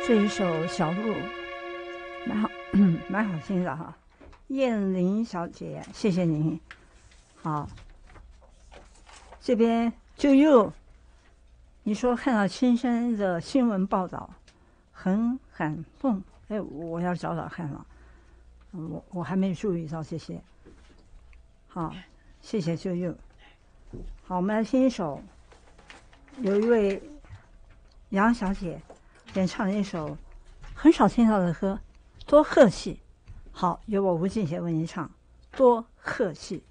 这一首《小鹿》蛮好听的哈。燕玲小姐，谢谢您。好，这边就又你说看到青山的新闻报道很感动，哎，我要找找看了，我还没注意到这些。好，谢谢就又。好，我们来听一首，有一位杨小姐演唱了一首很少听到的歌，多客气。好，由我吴静贤为您唱《多客气》。